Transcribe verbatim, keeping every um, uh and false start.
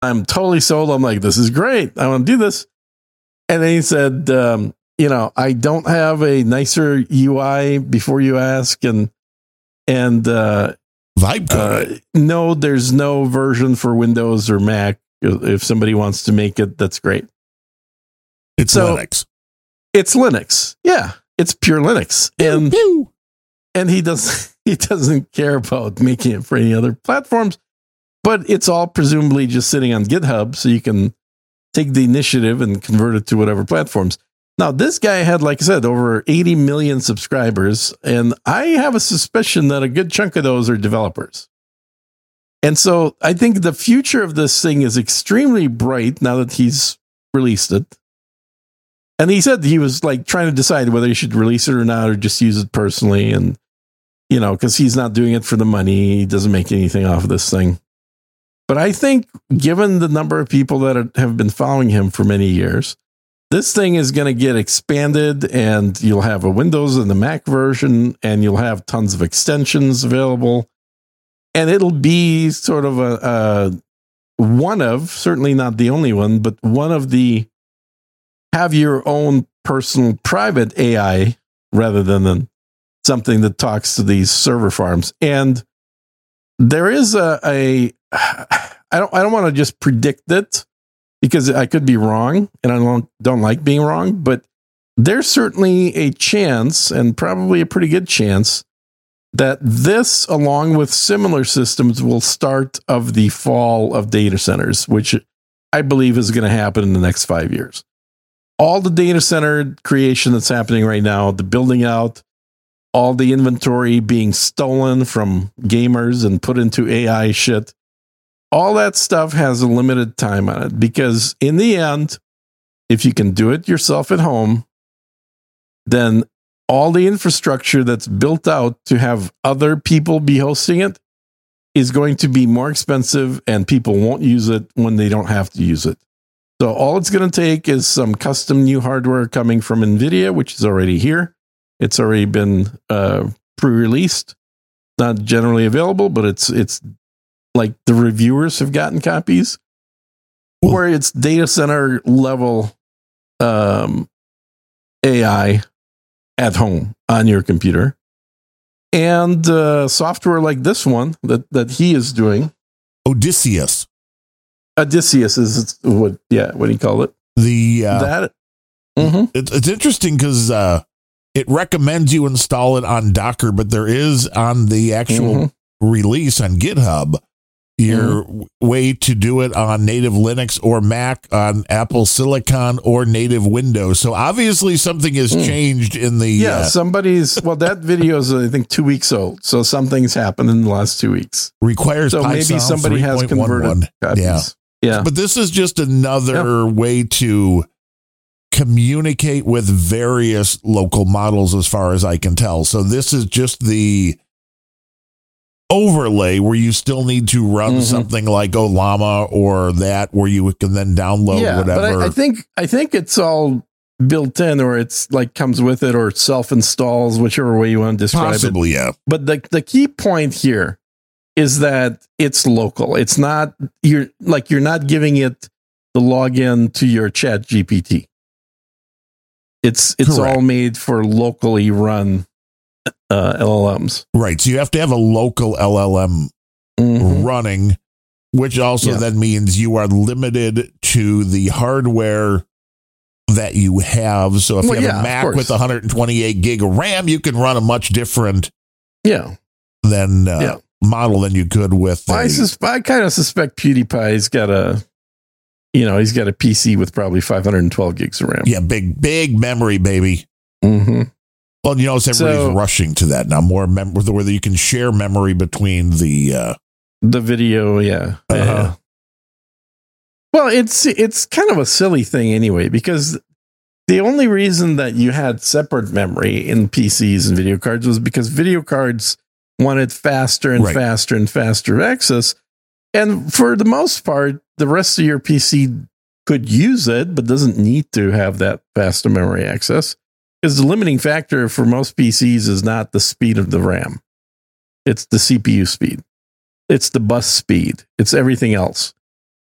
I'm totally sold. I'm like, this is great. I want to do this. And then he said, um, you know, I don't have a nicer U I before you ask. And, and, uh, Vibe code. Uh, no, there's no version for Windows or Mac. If somebody wants to make it, that's great. It's so, Linux. It's Linux. Yeah, it's pure Linux. And pew, pew. and he does he doesn't care about making it for any other platforms, but it's all presumably just sitting on GitHub, so you can take the initiative and convert it to whatever platforms. Now, this guy had, like I said, over eighty million subscribers, and I have a suspicion that a good chunk of those are developers. And so I think the future of this thing is extremely bright now that he's released it. And he said he was like trying to decide whether he should release it or not, or just use it personally. And, you know, because he's not doing it for the money. He doesn't make anything off of this thing. But I think given the number of people that are, have been following him for many years, this thing is going to get expanded, and you'll have a Windows and the Mac version, and you'll have tons of extensions available. And it'll be sort of a, a one of, certainly not the only one, but one of the have your own personal private A I rather than the, something that talks to these server farms. And there is a, a I don't I don't want to just predict it, because I could be wrong, and I don't don't like being wrong, but there's certainly a chance, and probably a pretty good chance, that this, along with similar systems, will start of the fall of data centers, which I believe is going to happen in the next five years. All the data center creation that's happening right now, the building out, all the inventory being stolen from gamers and put into A I shit, all that stuff has a limited time on it, because in the end, if you can do it yourself at home, then all the infrastructure that's built out to have other people be hosting it is going to be more expensive, and people won't use it when they don't have to use it. So all it's going to take is some custom new hardware coming from NVIDIA, which is already here. It's already been uh, pre-released, not generally available, but it's it's like the reviewers have gotten copies, where it's data center level um, A I at home on your computer, and uh, software like this one that, that he is doing. Odysseus. Odysseus is what, yeah, what do you call it? The uh, that. Mm-hmm. It, it's interesting because uh, it recommends you install it on Docker, but there is on the actual mm-hmm. release on GitHub your mm-hmm. way to do it on native Linux or Mac, on Apple Silicon or native Windows. So obviously something has mm. changed in the... Yeah, uh, somebody's... Well, that video is, I think, two weeks old. So something's happened in the last two weeks. Requires So maybe somebody has converted copies. Yeah. yeah. But this is just another yeah. way to communicate with various local models as far as I can tell. So this is just the overlay where you still need to run mm-hmm. something like Ollama or that, where you can then download yeah, whatever. But I, I think I think it's all built in, or it's like comes with it, or self installs, whichever way you want to describe Possibly, it. yeah. But the the key point here is that it's local. It's not you're like you're not giving it the login to your Chat G P T. It's it's Correct. all made for locally run uh, L L Ms. Right. So you have to have a local L L M mm-hmm. running, which also yeah. then means you are limited to the hardware that you have. So if well, you have yeah, a Mac with one hundred twenty-eight gig of RAM, you can run a much different yeah. than uh, yeah. model than you could with. Well, a, I, sus- I kind of suspect PewDiePie's got a, you know, he's got a P C with probably five hundred twelve gigs of RAM. Yeah, big, big memory, baby. Mm-hmm. Well, you know, everybody's so, rushing to that now. More mem- whether you can share memory between the uh, the video, yeah. Uh-huh. yeah. Well, it's it's kind of a silly thing anyway, because the only reason that you had separate memory in P Cs and video cards was because video cards wanted faster and right. faster and faster access, and for the most part, the rest of your P C could use it, but doesn't need to have that faster memory access. Because the limiting factor for most P Cs is not the speed of the RAM. It's the C P U speed. It's the bus speed. It's everything else.